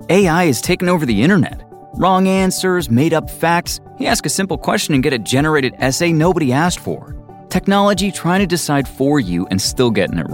AI has taken over the internet. Wrong answers, made-up facts. You ask a simple question and get a generated essay nobody asked for. Technology trying to decide for you and still getting it